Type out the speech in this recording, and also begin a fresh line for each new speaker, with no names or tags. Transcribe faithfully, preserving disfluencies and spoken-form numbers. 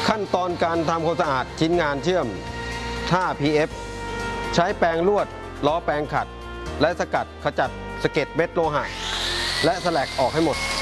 ขั้นตอนการทำความสะอาดชิ้นงานเชื่อมท่า พี เอฟ ใช้แปรงลวดล้อแปรงขัดและสกัดขจัดสะเก็ดเม็ดโลหะและแสลกออกให้หมด